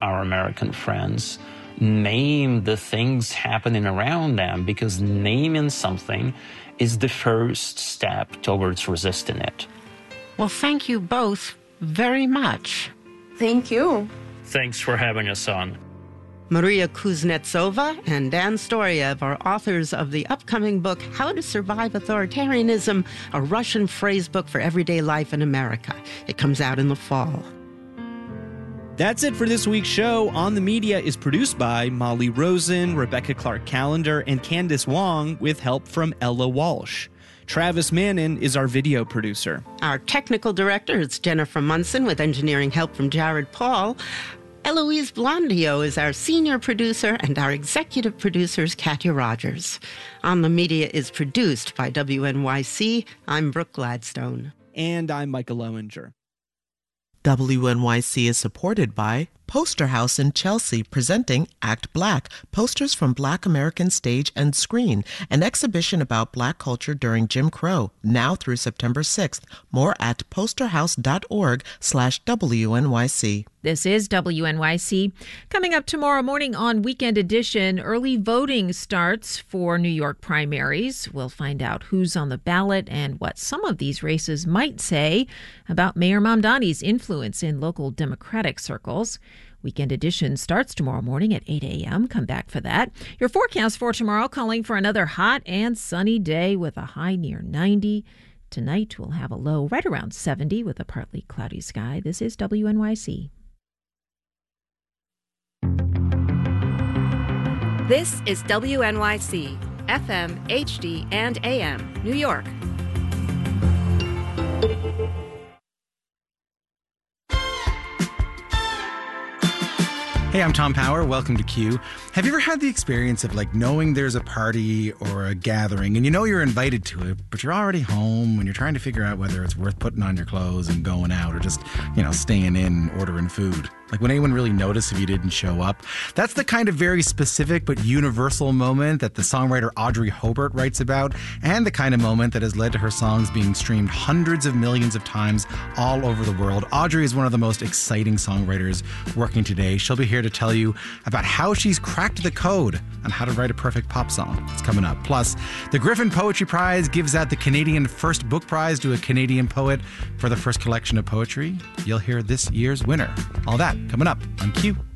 our American friends name the things happening around them, because naming something is the first step towards resisting it. Well, thank you both very much. Thank you. Thanks for having us on. Maria Kuznetsova and Dan Storyev are authors of the upcoming book, How to Survive Authoritarianism, a Russian phrase book for everyday life in America. It comes out in the fall. That's it for this week's show. On the Media is produced by Molly Rosen, Rebecca Clark-Callender, and Candace Wong, with help from Ella Walsh. Travis Mannin is our video producer. Our technical director is Jennifer Munson, with engineering help from Jared Paul. Eloise Blondio is our senior producer, and our executive producer is Katya Rogers. On the Media is produced by WNYC. I'm Brooke Gladstone. And I'm Michael Lowinger. WNYC is supported by Poster House in Chelsea, presenting Act Black, posters from Black American stage and screen, an exhibition about Black culture during Jim Crow, now through September 6th. More at posterhouse.org/WNYC. This is WNYC. Coming up tomorrow morning on Weekend Edition, early voting starts for New York primaries. We'll find out who's on the ballot and what some of these races might say about Mayor Mamdani's influence in local Democratic circles. Weekend Edition starts tomorrow morning at 8 a.m. Come back for that. Your forecast for tomorrow calling for another hot and sunny day with a high near 90. Tonight we'll have a low right around 70 with a partly cloudy sky. This is WNYC. This is WNYC, FM, HD, and AM, New York. Hey, I'm Tom Power. Welcome to Q. Have you ever had the experience of knowing there's a party or a gathering and you know you're invited to it, but you're already home and you're trying to figure out whether it's worth putting on your clothes and going out or just, staying in and ordering food? Would anyone really notice if you didn't show up? That's the kind of very specific but universal moment that the songwriter Audrey Hobart writes about, and the kind of moment that has led to her songs being streamed hundreds of millions of times all over the world. Audrey is one of the most exciting songwriters working today. She'll be here to tell you about how she's cracked the code on how to write a perfect pop song. It's coming up. Plus, the Griffin Poetry Prize gives out the Canadian First Book Prize to a Canadian poet for the first collection of poetry. You'll hear this year's winner. All that coming up on Q.